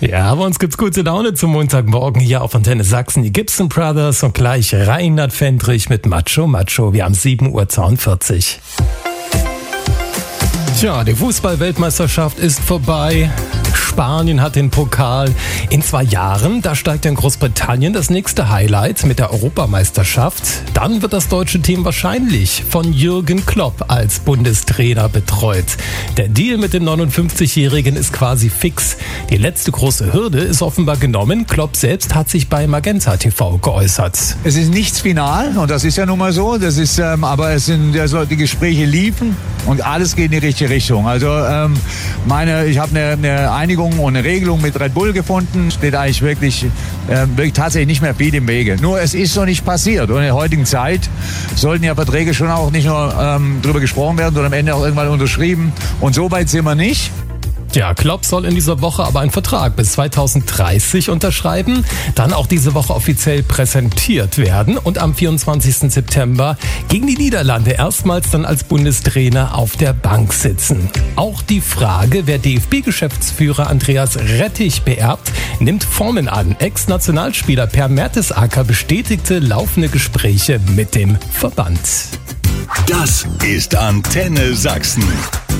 Ja, aber uns gibt's gute Laune zum Montagmorgen hier auf Antenne Sachsen. Die Gibson Brothers und gleich Reinhard Fendrich mit Macho Macho. Wir haben 7:42 Uhr. Tja, die Fußball-Weltmeisterschaft ist vorbei. Spanien hat den Pokal. In 2 Jahren, da steigt in Großbritannien das nächste Highlight mit der Europameisterschaft. Dann wird das deutsche Team wahrscheinlich von Jürgen Klopp als Bundestrainer betreut. Der Deal mit dem 59-Jährigen ist quasi fix. Die letzte große Hürde ist offenbar genommen. Klopp selbst hat sich bei Magenta TV geäußert. Es ist nichts final und das ist ja nun mal so. Das ist, aber es sind die Gespräche liefen und alles geht in die richtige Richtung. Also ich habe eine Einigung und eine Regelung mit Red Bull gefunden. Steht eigentlich wirklich tatsächlich nicht mehr viel im Wege. Nur es ist noch nicht passiert. Und in der heutigen Zeit sollten ja Verträge schon auch nicht nur drüber gesprochen werden, sondern am Ende auch irgendwann unterschrieben. Und so weit sind wir nicht. Ja, Klopp soll in dieser Woche aber einen Vertrag bis 2030 unterschreiben, dann auch diese Woche offiziell präsentiert werden und am 24. September gegen die Niederlande erstmals dann als Bundestrainer auf der Bank sitzen. Auch die Frage, wer DFB-Geschäftsführer Andreas Rettich beerbt, nimmt Formen an. Ex-Nationalspieler Per Mertesacker bestätigte laufende Gespräche mit dem Verband. Das ist Antenne Sachsen.